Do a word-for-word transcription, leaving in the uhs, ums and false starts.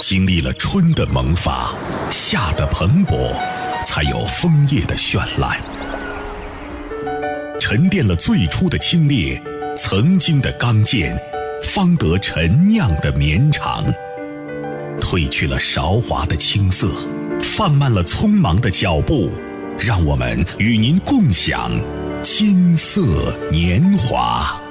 经历了春的萌发，夏的蓬勃，才有枫叶的绚烂。沉淀了最初的清冽，曾经的刚健，方得陈酿的绵长。褪去了韶华的青涩，放慢了匆忙的脚步，让我们与您共享金色年华。